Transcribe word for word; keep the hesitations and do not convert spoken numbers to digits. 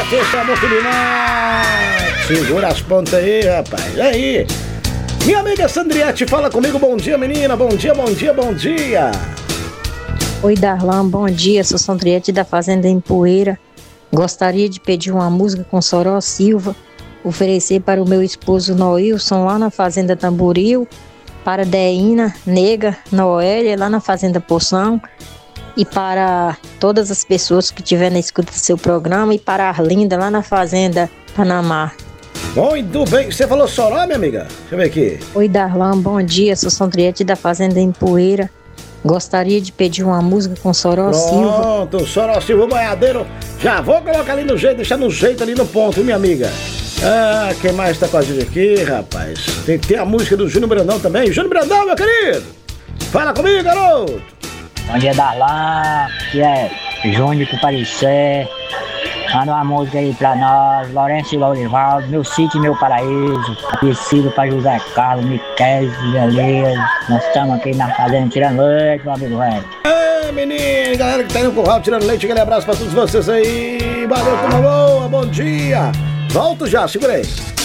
Atenção, oportunidade. Segura as pontas aí, rapaz. E aí? Minha amiga Sandriette, fala comigo. Bom dia, menina. Bom dia, bom dia, bom dia. Oi, Darlan. Bom dia. Sou Sandriette da Fazenda em Poeira. Gostaria de pedir uma música com Soró Silva. Oferecer para o meu esposo Noilson lá na Fazenda Tamboril. Para Deina, Nega, Noélia lá na Fazenda Poção. E para todas as pessoas que estiverem na escuta do seu programa. E para a Arlinda lá na Fazenda Panamá. Muito bem. Você falou Soró, minha amiga? Deixa eu ver aqui. Oi, Darlan. Bom dia. Sou Sandriette da Fazenda em Poeira. Gostaria de pedir uma música com Soró Silva. Pronto, Soró Silva, o boiadeiro. Já vou colocar ali no jeito, deixar no jeito ali no ponto, minha amiga. Ah, quem mais tá com a gente aqui, rapaz? Tem que ter a música do Júnior Brandão também. Júnior Brandão, meu querido. Fala comigo, garoto. Bom dia, Darlan. Que é Júnior do Parecer. Manda uma música aí pra nós. Lourenço e Lourivaldo. Meu sítio e meu paraíso. Aquecido pra José Carlos, Miquel, beleza. Nós estamos aqui na fazenda tirando leite, meu amigo velho. Ei, menino, galera que tá no curral tirando leite. Aquele abraço pra todos vocês aí. Valeu, turma boa. Bom dia. Volto já, segura aí.